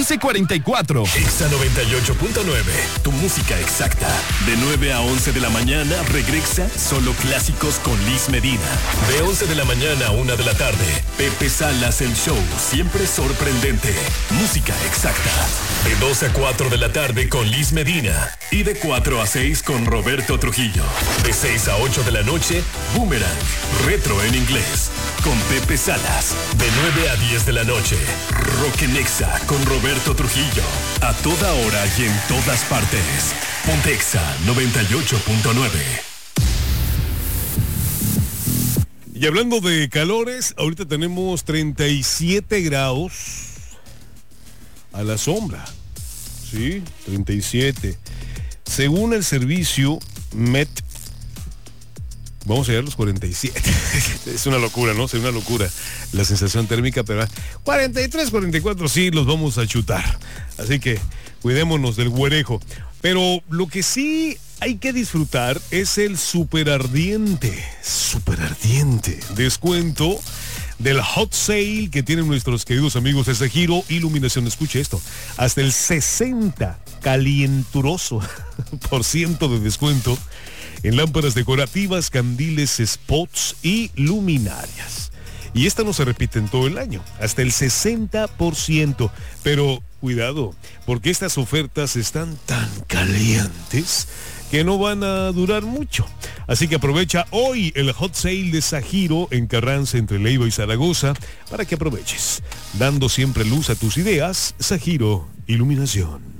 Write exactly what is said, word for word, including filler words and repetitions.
once cuarenta y cuatro. Exa noventa y ocho punto nueve, tu música exacta. De nueve a once de la mañana regresa Solo Clásicos con Liz Medina. De once de la mañana a una de la tarde, Pepe Salas el show, siempre sorprendente. Música exacta. De dos a cuatro de la tarde con Liz Medina. Y de cuatro a seis con Roberto Trujillo. De seis a ocho de la noche, Boomerang, retro en inglés, con Pepe Salas. De nueve a diez de la noche, Rock en Exa con Roberto Trujillo. A toda hora y en todas partes. Ponte Exa noventa y ocho punto nueve. Y hablando de calores, ahorita tenemos treinta y siete grados a la sombra. Sí, treinta y siete. Según el servicio Met, vamos a llegar a los cuarenta y siete. Es una locura, ¿no? Es una locura la sensación térmica, pero cuarenta y tres, cuarenta y cuatro sí los vamos a chutar. Así que cuidémonos del güerejo. Pero lo que sí hay que disfrutar es el super ardiente, super ardiente descuento del hot sale que tienen nuestros queridos amigos de Zahiro Iluminación. Escuche esto, hasta el sesenta calienturoso por ciento de descuento en lámparas decorativas, candiles, spots y luminarias. Y esta no se repite en todo el año, hasta el sesenta por ciento. Pero cuidado, porque estas ofertas están tan calientes que no van a durar mucho. Así que aprovecha hoy el hot sale de Zahiro en Carranza entre Leiva y Zaragoza para que aproveches. Dando siempre luz a tus ideas, Zahiro Iluminación.